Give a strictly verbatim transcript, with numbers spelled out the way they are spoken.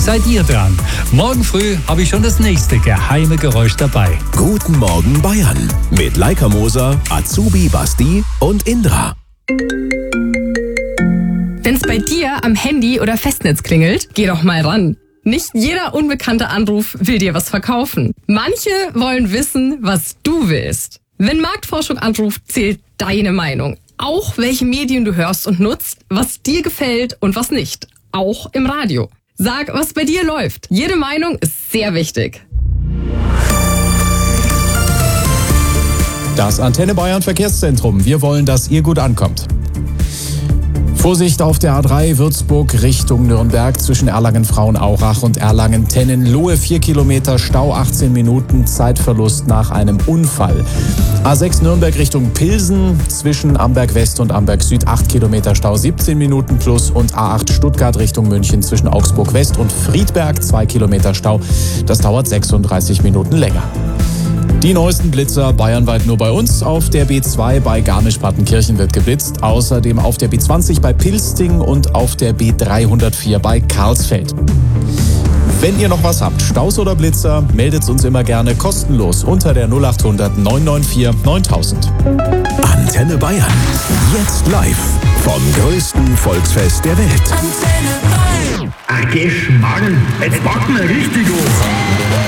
seid ihr dran. Morgen früh habe ich schon das nächste geheime Geräusch dabei. Guten Morgen Bayern mit Leica Moser, Azubi Basti und Indra. Wenn's bei dir am Handy oder Festnetz klingelt, geh doch mal ran. Nicht jeder unbekannte Anruf will dir was verkaufen. Manche wollen wissen, was du willst. Wenn Marktforschung anruft, zählt deine Meinung. Auch welche Medien du hörst und nutzt, was dir gefällt und was nicht. Auch im Radio. Sag, was bei dir läuft. Jede Meinung ist sehr wichtig. Das Antenne Bayern Verkehrszentrum. Wir wollen, dass ihr gut ankommt. Vorsicht auf der A drei Würzburg Richtung Nürnberg zwischen Erlangen-Frauenaurach und Erlangen-Tennenlohe. Vier Kilometer Stau, achtzehn Minuten Zeitverlust nach einem Unfall. A sechs Nürnberg Richtung Pilsen zwischen Amberg West und Amberg Süd. acht Kilometer Stau, siebzehn Minuten plus. Und A acht Stuttgart Richtung München zwischen Augsburg West und Friedberg. zwei Kilometer Stau. Das dauert sechsunddreißig Minuten länger. Die neuesten Blitzer bayernweit nur bei uns. Auf der B zwei bei Garmisch-Partenkirchen wird geblitzt. Außerdem auf der B zwanzig bei Pilsting und auf der B dreihundertvier bei Karlsfeld. Wenn ihr noch was habt, Staus oder Blitzer, meldet uns immer gerne kostenlos unter der null acht hundert neun neun vier neuntausend. Antenne Bayern. Jetzt live vom größten Volksfest der Welt. Ach, Geschmarrn, jetzt packen wir richtig hoch.